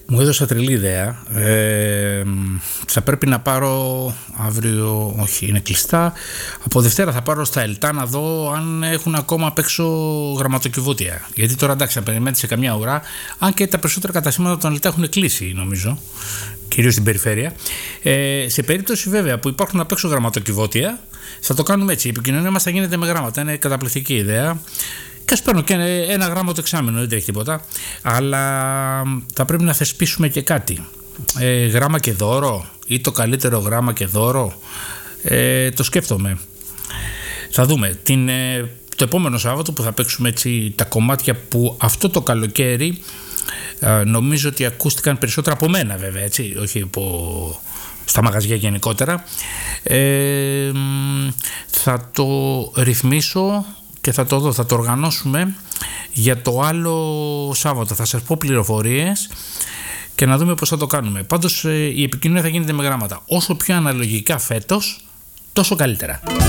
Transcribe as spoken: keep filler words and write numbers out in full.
Μου έδωσα τρελή ιδέα. Ε, θα πρέπει να πάρω αύριο, όχι είναι κλειστά, από Δευτέρα θα πάρω στα Ελτά να δω αν έχουν ακόμα απ' έξω γραμματοκιβώτια. Γιατί τώρα εντάξει θα περιμένετε σε καμιά ουρά, αν και τα περισσότερα καταστήματα των Ελτά έχουν κλείσει νομίζω, κυρίως στην περιφέρεια. Ε, σε περίπτωση βέβαια που υπάρχουν απ' έξω γραμματοκιβώτια, θα το κάνουμε έτσι. Η επικοινωνία μας θα γίνεται με γράμματα. Είναι καταπληκτική ιδέα. Και ας παίρνω και ένα γράμμα το εξάμηνο, δεν τρέχει τίποτα. Αλλά θα πρέπει να θεσπίσουμε και κάτι. Ε, γράμμα και δώρο ή το καλύτερο γράμμα και δώρο. Ε, το σκέφτομαι. Θα δούμε. Την, ε, το επόμενο Σάββατο που θα παίξουμε έτσι τα κομμάτια που αυτό το καλοκαίρι ε, νομίζω ότι ακούστηκαν περισσότερα από μένα βέβαια, έτσι, όχι από, στα μαγαζιά γενικότερα. Ε, θα το ρυθμίσω και θα το δω, θα το οργανώσουμε για το άλλο Σάββατο. Θα σας πω πληροφορίες και να δούμε πώς θα το κάνουμε. Πάντως η επικοινωνία θα γίνεται με γράμματα. Όσο πιο αναλογικά φέτος, τόσο καλύτερα.